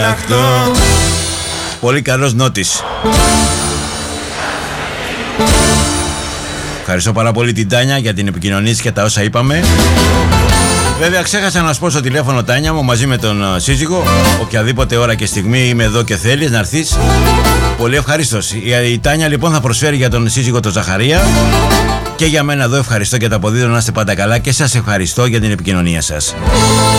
Πολύ καλός νότης. Ευχαριστώ πάρα πολύ την Τάνια για την επικοινωνία και τα όσα είπαμε. Βέβαια ξέχασα να σου πω στο τηλέφωνο, Τάνια μου, μαζί με τον σύζυγο, οποιαδήποτε ώρα και στιγμή είμαι εδώ και θέλεις να έρθεις, πολύ ευχαρίστως. Η Τάνια λοιπόν θα προσφέρει για τον σύζυγο τον Ζαχαρία και για μένα εδώ ευχαριστώ και τα αποδίδω, να είστε πάντα καλά και σας ευχαριστώ για την επικοινωνία σας.